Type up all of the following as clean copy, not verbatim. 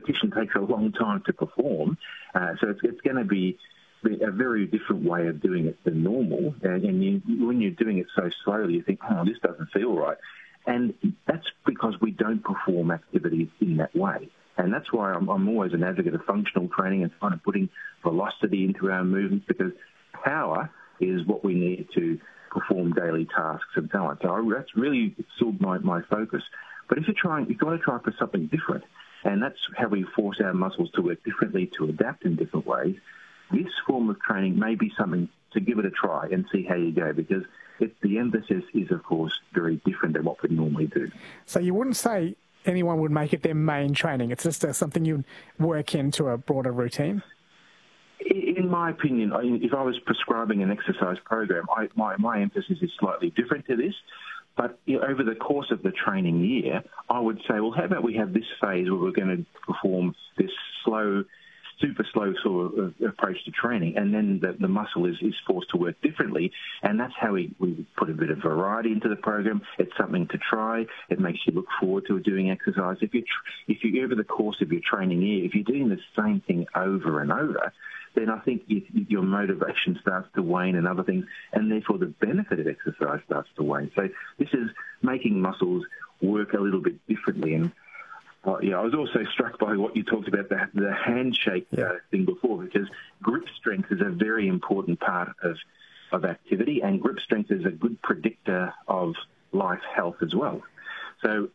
repetition takes a long time to perform. So it's going to be a very different way of doing it than normal. And when you're doing it so slowly, you think, oh, this doesn't feel right. And that's because we don't perform activities in that way. And that's why I'm always an advocate of functional training and kind of putting velocity into our movements, because power is what we need to perform daily tasks and so on. So that's really still my focus. But if you want to try for something different, and that's how we force our muscles to work differently, to adapt in different ways, this form of training may be something to give it a try and see how you go, because the emphasis is, of course, very different than what we normally do. So you wouldn't say anyone would make it their main training. It's just something you work into a broader routine? In my opinion, if I was prescribing an exercise program, my emphasis is slightly different to this. But over the course of the training year, I would say, well, how about we have this phase where we're going to perform this super slow sort of approach to training, and then the muscle is forced to work differently, and that's how we put a bit of variety into the program. It's something to try. It makes you look forward to doing exercise. If you over the course of your training year, if you're doing the same thing over and over, then I think your motivation starts to wane and other things, and therefore the benefit of exercise starts to wane. So this is making muscles work a little bit differently. And I was also struck by what you talked about, the handshake thing before, because grip strength is a very important part of activity, and grip strength is a good predictor of life health as well. So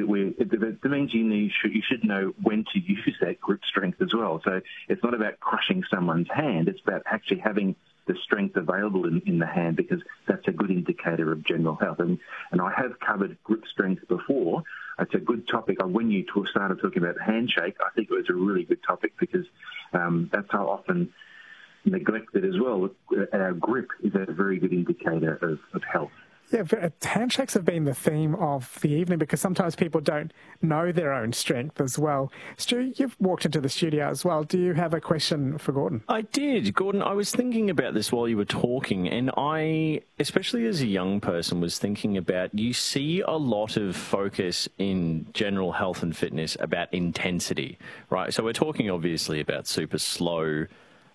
it means you should know when to use that grip strength as well. So it's not about crushing someone's hand. It's about actually having the strength available in the hand, because that's a good indicator of general health. And I have covered grip strength before. It's a good topic. When you started talking about handshake, I think it was a really good topic, because that's how often neglected as well. Our grip is a very good indicator of health. Yeah, handshakes have been the theme of the evening, because sometimes people don't know their own strength as well. Stu, you've walked into the studio as well. Do you have a question for Gordon? I did. Gordon, I was thinking about this while you were talking, and I, especially as a young person, was thinking about, you see a lot of focus in general health and fitness about intensity, right? So we're talking obviously about super slow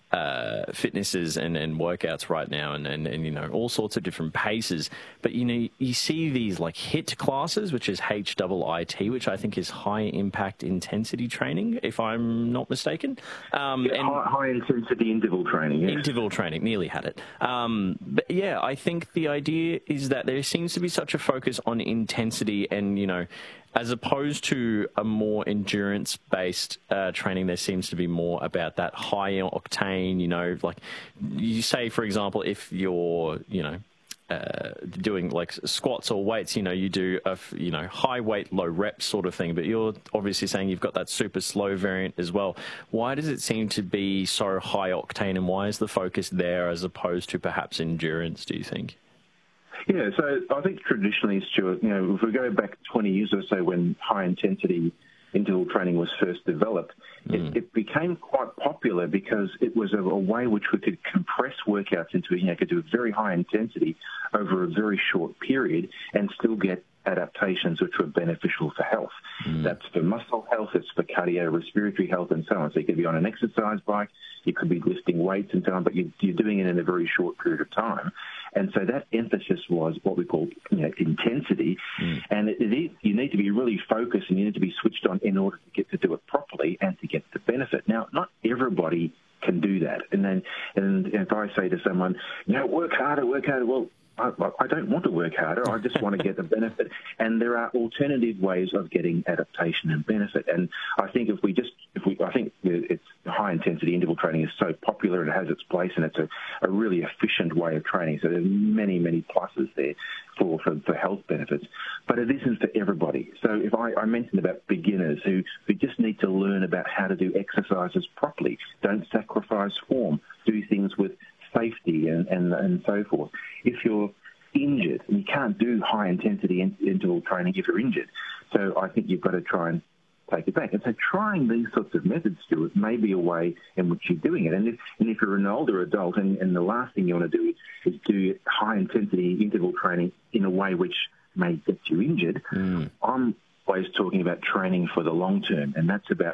fitnesses and workouts right now, and all sorts of different paces. But you see these like HIIT classes, which is HIIT, which I think is high impact intensity training, if I'm not mistaken. High intensity interval training. Yes. Interval training, nearly had it. But yeah, I think the idea is that there seems to be such a focus on intensity, and as opposed to a more endurance-based training, there seems to be more about that high octane, like you say, for example, if you're, doing like squats or weights, you do a, high weight, low reps sort of thing, but you're obviously saying you've got that super slow variant as well. Why does it seem to be so high octane, and why is the focus there as opposed to perhaps endurance, do you think? Yeah, so I think traditionally, Stuart, if we go back 20 years or so when high-intensity interval training was first developed, it became quite popular because it was a way which we could compress workouts into, could do a very high intensity over a very short period and still get adaptations which were beneficial for health. That's for muscle health, it's for cardiorespiratory health, and so on. So you could be on an exercise bike, you could be lifting weights and so on, but you're doing it in a very short period of time. And so that emphasis was what we call intensity. And you need to be really focused, and you need to be switched on in order to get to do it properly and to get the benefit. Now, not everybody can do that. And if I say to someone, work harder, well, I don't want to work harder. I just want to get the benefit. And there are alternative ways of getting adaptation and benefit. And I think I think it's high intensity interval training is so popular and it has its place, and it's a really efficient way of training. So there's many, many pluses there for health benefits. But it isn't for everybody. So if I mentioned about beginners who just need to learn about how to do exercises properly, don't sacrifice form, do things with safety and so forth. If you're injured, and you can't do high-intensity interval training if you're injured, so I think you've got to try and take it back. And so trying these sorts of methods, Stuart, may be a way in which you're doing it. And if you're an older adult and the last thing you want to do is do high-intensity interval training in a way which may get you injured, I'm always talking about training for the long term, and that's about